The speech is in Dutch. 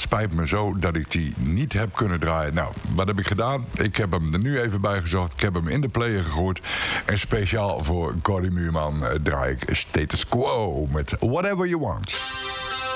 spijt me zo dat ik die niet heb kunnen draaien. Nou, wat heb ik gedaan? Ik heb hem er nu even bij gezocht. Ik heb hem in de player gegooid. En speciaal voor Corrie Muurman draai ik Status Quo met Whatever You Want.